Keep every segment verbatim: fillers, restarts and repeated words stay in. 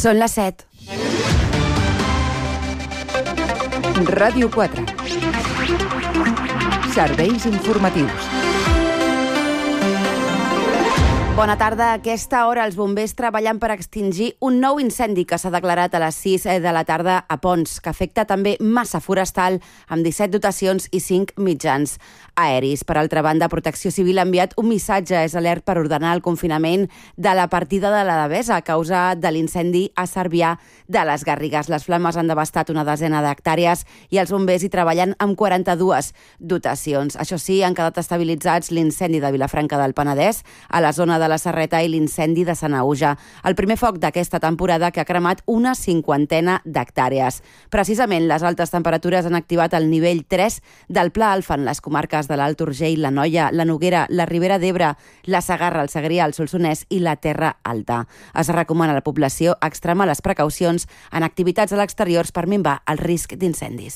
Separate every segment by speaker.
Speaker 1: Són les set. Ràdio quatre. Serveis informatius. Bona tarda. A aquesta hora els bombers treballen per extingir un nou incendi que s'ha declarat a les sis de la tarda a Ponts, que afecta també massa forestal amb disset dotacions i cinc mitjans aeris. Per altra banda, Protecció Civil ha enviat un missatge, és alert per ordenar el confinament de la partida de la Devesa a causa de l'incendi a Cervià de les Garrigues. Les flames han devastat una desena d'hectàrees i els bombers hi treballen amb quaranta-dues dotacions. Això sí, han quedat estabilitzats l'incendi de Vilafranca del Penedès, a la zona de la Serreta, i l'incendi de Sanaüja, el primer foc d'aquesta temporada que ha cremat una cinquantena d'hectàrees. Precisament, les altes temperatures han activat el nivell tres del Pla Alfa en les comarques de l'Alt Urgell, la Noia, la Noguera, la Ribera d'Ebre, la Segarra, el Segrià, el Solsonès i la Terra Alta. Es recomana a la població extremar les precaucions en activitats a l'exterior per minvar el risc d'incendis.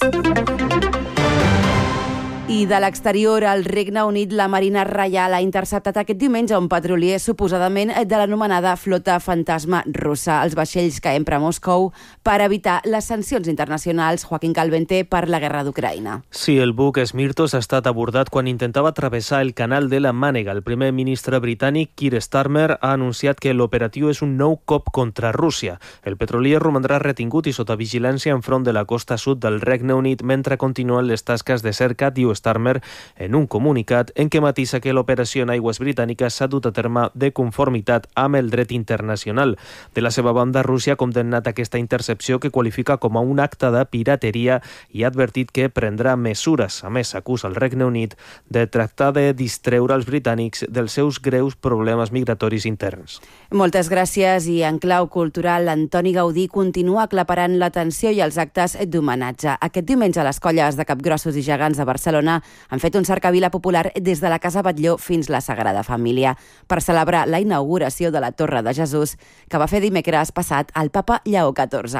Speaker 1: I de l'exterior, al Regne Unit, la Marina Reial ha interceptat aquest diumenge un petrolier suposadament de l'anomenada flota fantasma russa, els vaixells que empra Moscou per evitar les sancions internacionals. Joaquín Calvente, per la guerra d'Ucraïna.
Speaker 2: Sí, el buc Smirtos ha estat abordat quan intentava travessar el canal de la Mànega. El primer ministre britànic, Keir Starmer, ha anunciat que l'operatiu és un nou cop contra Rússia. El petrolier romandrà retingut i sota vigilància enfront de la costa sud del Regne Unit mentre continuen les tasques de cerca, diu Starmer en un comunicat en què matisa que l'operació en aigües britàniques s'ha dut a terme de conformitat amb el dret internacional. De la seva banda, Rússia ha condemnat aquesta intercepció que qualifica com a un acte de pirateria i ha advertit que prendrà mesures. A més, acusa el Regne Unit de tractar de distreure els britànics dels seus greus problemes migratoris interns.
Speaker 1: Moltes gràcies. I en clau cultural, Antoni Gaudí continua aclaparant l'atenció i els actes d'homenatge. Aquest diumenge, les colles de capgrossos i gegants de Barcelona han fet un cercavila popular des de la Casa Batlló fins la Sagrada Família per celebrar la inauguració de la Torre de Jesús que va fer dimecres passat el Papa Lleó catorze.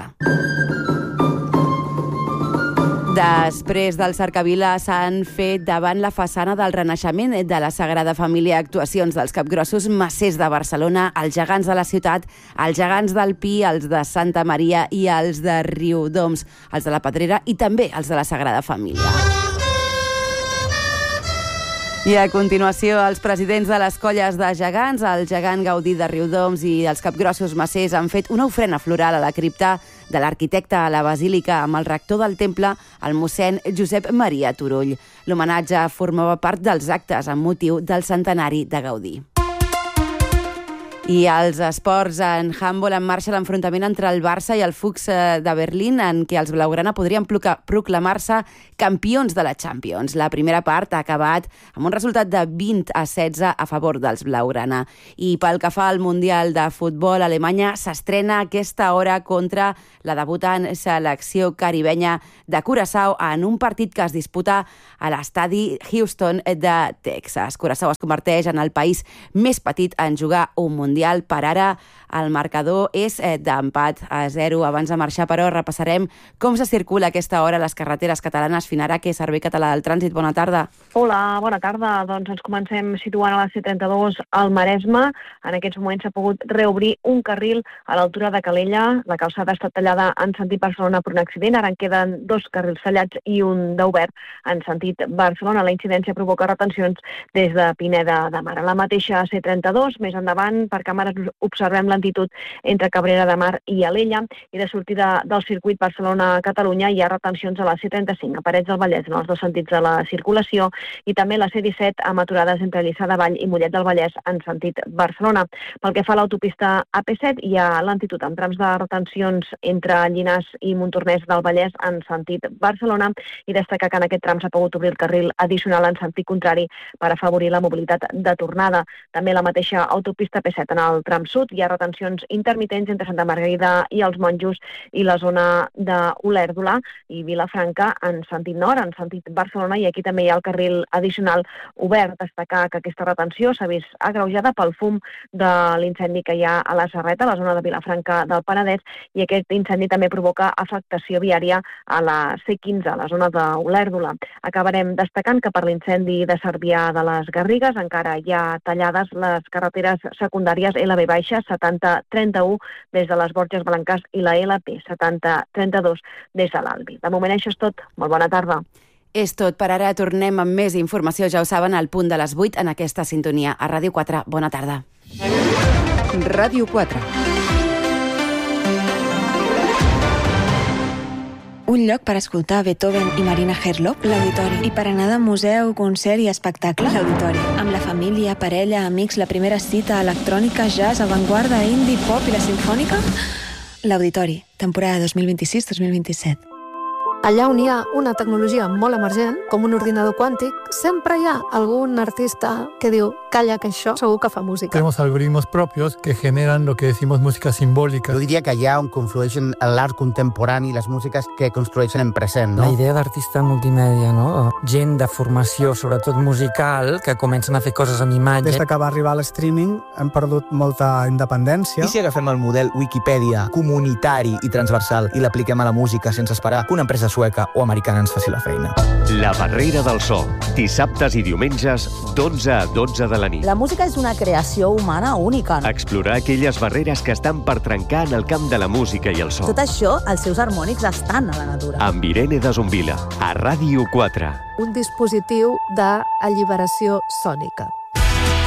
Speaker 1: Després del cercavila s'han fet davant la façana del Renaixement de la Sagrada Família actuacions dels capgrossos massers de Barcelona, els gegants de la ciutat, els gegants del Pi, els de Santa Maria i els de Riudoms, els de la Pedrera i també els de la Sagrada Família. I a continuació, els presidents de les colles de gegants, el gegant Gaudí de Riudoms i els capgrossos massers, han fet una ofrena floral a la cripta de l'arquitecte a la Basílica amb el rector del temple, el mossèn Josep Maria Turull. L'homenatge formava part dels actes amb motiu del centenari de Gaudí. I als esports, en handbol, en marxa l'enfrontament entre el Barça i el Fuchs de Berlín, en què els blaugrana podrien proclamar-se campions de la Champions. La primera part ha acabat amb un resultat de vint a setze a favor dels blaugrana. I pel que fa al Mundial de Futbol, Alemanya s'estrena a aquesta hora contra la debutant selecció caribenya de Curaçao en un partit que es disputa a l'estadi Houston de Texas. Curaçao es converteix en el país més petit en jugar un Mundial. Per ara, el marcador és d'empat a zero. Abans de marxar, però, repassarem com se circula a aquesta hora a les carreteres catalanes. Finaraque, Servei Català del Trànsit, bona tarda.
Speaker 3: Hola, bona tarda. Doncs ens comencem situant a la C trenta-dos al Maresme. En aquests moments s'ha pogut reobrir un carril a l'altura de Calella. La calçada ha estat tallada en sentit Barcelona per un accident. Ara en queden dos carrils tallats i un d'obert en sentit Barcelona. La incidència provoca retencions des de Pineda de Mar. A la mateixa C trenta-dos, més endavant, per càmeres observem lentitud entre Cabrera de Mar i Alella, i de sortida del circuit Barcelona-Catalunya hi ha retencions a la C trenta-cinc, a Parets del Vallès, en els dos sentits de la circulació, i també la C disset amb aturades entre Lliçà de Vall i Mollet del Vallès en sentit Barcelona. Pel que fa a l'autopista A P set, hi ha lentitud amb trams de retencions entre Llinars i Montornès del Vallès en sentit Barcelona, i destacar que en aquest tram s'ha pogut obrir el carril addicional en sentit contrari per afavorir la mobilitat de tornada. També la mateixa autopista A P set en el tram sud hi ha retencions intermitents entre Santa Margarida i els Monjos i la zona d'Olèrdola i Vilafranca en sentit nord, en sentit Barcelona, i aquí també hi ha el carril addicional obert. Destacar que aquesta retenció s'ha vist agreujada pel fum de l'incendi que hi ha a la Serreta, a la zona de Vilafranca del Penedès, i aquest incendi també provoca afectació viària a la C quinze, a la zona d'Olèrdola. Acabarem destacant que per l'incendi de Cervià de les Garrigues encara hi ha tallades les carreteres secundàries Canàries, L B baixa, setanta trenta-u des de les Borges Blanques i la L P, setanta trenta-dos des de l'Albi. De moment això és tot. Molt bona tarda.
Speaker 1: És tot. Per ara tornem amb més informació, ja ho saben, al punt de les vuit en aquesta sintonia. A Ràdio quatre, bona tarda.
Speaker 4: Ràdio quatre.
Speaker 5: Un lloc per escoltar Beethoven i Marina Herlop, l'Auditori. I per anar de museu, concert i espectacle, l'Auditori. Amb la família, parella, amics, la primera cita, electrònica, jazz, avantguarda, indie, pop i la simfònica, l'Auditori, temporada dos mil vint-i-sis dos mil vint-i-set.
Speaker 6: Allà on hi ha una tecnologia molt emergent, com un ordinador quàntic, sempre hi ha algún artista que diu, calla, que això segur que fa música.
Speaker 7: Tenemos algoritmos propios que generan lo que decimos música simbólica.
Speaker 8: Jo diria que allà on conflueixen l'art contemporani i les músiques que construeixen en present, no?
Speaker 9: La idea d'artista multimèdia, no? Gent de formació, sobretot musical, que comencen a fer coses amb imatge.
Speaker 10: Des que va arribar l'streaming hem perdut molta independència.
Speaker 11: I si agafem el model Wikipedia comunitari i transversal i l'apliquem a la música sense esperar que una empresa sueca o americana ens faci la feina?
Speaker 12: La Barrera del So, dissabtes i diumenges d'onze a dotze de la nit.
Speaker 13: La música és una creació humana única.
Speaker 12: Explorar aquelles barreres que estan per trencar en el camp de la música i el so.
Speaker 13: Tot això, els seus harmònics estan a la natura.
Speaker 12: Amb Irene de Zumbila, a Ràdio quatre.
Speaker 6: Un dispositiu d'alliberació sònica.